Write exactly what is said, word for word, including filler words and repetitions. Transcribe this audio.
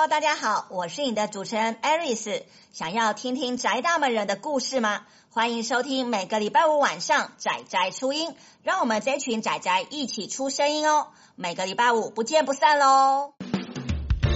Hello， 大家好，我是你的主持人 Aris。想要听听宅大们人的故事吗？欢迎收听每个礼拜五晚上宅宅出音，让我们这群宅宅一起出声音哦。每个礼拜五不见不散喽。